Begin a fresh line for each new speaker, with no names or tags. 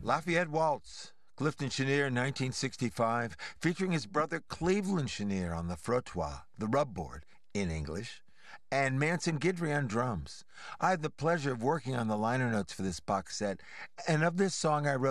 Lafayette Waltz, Clifton Chenier, 1965, featuring his brother Cleveland Chenier on the frottoir, the rubboard, in English, and Manson Guidry on drums. I had the pleasure of working on the liner notes for this box set, and of this song I wrote